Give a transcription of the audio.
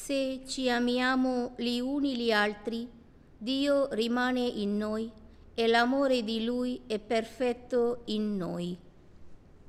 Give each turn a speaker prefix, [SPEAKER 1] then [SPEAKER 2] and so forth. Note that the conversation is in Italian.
[SPEAKER 1] Se ci amiamo gli uni gli altri, Dio rimane in noi e l'amore di Lui è perfetto in noi.